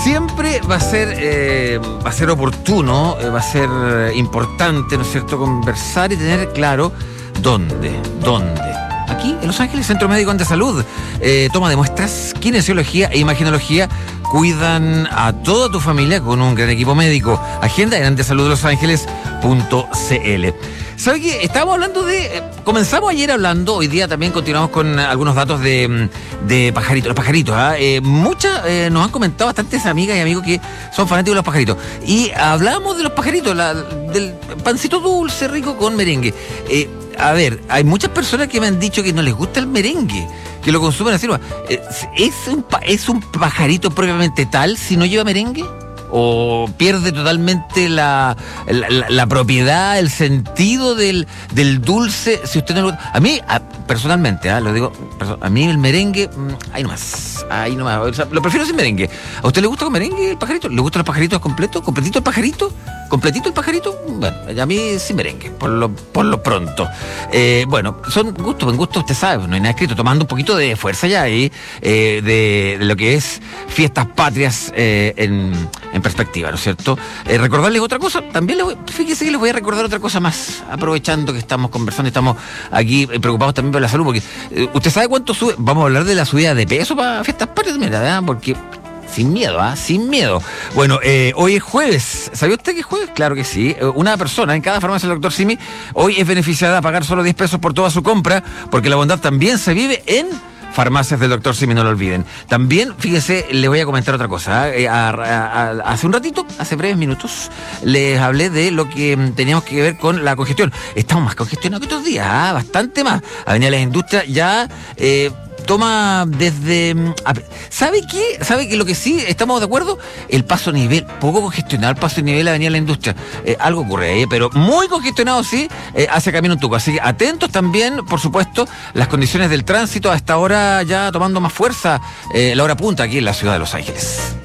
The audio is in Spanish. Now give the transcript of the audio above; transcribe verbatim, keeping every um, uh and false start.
Siempre va a ser eh, va a ser oportuno, eh, va a ser eh, importante, ¿no es cierto?, conversar y tener claro dónde, dónde. Aquí, en Los Ángeles, Centro Médico Andesalud, eh, toma de muestras, kinesiología e imagenología, cuidan a toda tu familia con un gran equipo médico. Agenda en andesalud los ángeles punto c l. ¿Sabe qué? Estábamos hablando de... Eh, comenzamos ayer hablando, hoy día también continuamos con algunos datos de, de pajaritos, los pajaritos. ¿eh? Eh, muchas eh, nos han comentado bastantes amigas y amigos que son fanáticos de los pajaritos. Y hablábamos de los pajaritos, la, del pancito dulce, rico con merengue. Eh, a ver, hay muchas personas que me han dicho que no les gusta el merengue, que lo consumen así. Eh, ¿es, un, ¿Es un pajarito propiamente tal si no lleva merengue? ¿O pierde totalmente la, la, la, la propiedad, el sentido del, del dulce? Si usted no lo... A mí, a, personalmente, ¿eh? lo digo, a mí el merengue, ahí nomás, ahí nomás. O sea, lo prefiero sin merengue. ¿A usted le gusta con merengue el pajarito? ¿Le gustan los pajaritos completos? ¿Completito el pajarito? ¿Completito el pajarito? Bueno, a mí sin merengue, por lo, por lo pronto. Eh, bueno, son gustos, en gusto usted sabe, no hay nada escrito, tomando un poquito de fuerza ya ahí, eh, de, de lo que es fiestas patrias eh, en, en perspectiva, ¿no es cierto? Eh, recordarles otra cosa, también les voy, fíjense que les voy a recordar otra cosa más, aprovechando que estamos conversando y estamos aquí preocupados también por la salud, porque eh, usted sabe cuánto sube, vamos a hablar de la subida de peso para fiestas patrias, mira, ¿verdad? Porque... Sin miedo, ¿ah? ¿eh? Sin miedo. Bueno, eh, hoy es jueves. ¿Sabía usted que es jueves? Claro que sí. Una persona en cada farmacia del doctor Simi hoy es beneficiada a pagar solo diez pesos por toda su compra, porque la bondad también se vive en farmacias del doctor Simi, no lo olviden. También, fíjese, le voy a comentar otra cosa. ¿eh? A, a, a, hace un ratito, hace breves minutos, les hablé de lo que teníamos que ver con la congestión. Estamos más congestionados que otros días, ¿ah? Bastante más. Avenida Las Industrias ya... Eh, toma desde... ¿Sabe qué? ¿Sabe que lo que sí estamos de acuerdo? El paso a nivel, poco congestionado el paso a nivel Avenida La Industria. Eh, algo ocurre ahí, pero muy congestionado sí, eh, hacia Camino Tuco. Así que atentos también, por supuesto, las condiciones del tránsito a esta hora ya tomando más fuerza, eh, la hora punta aquí en la ciudad de Los Ángeles.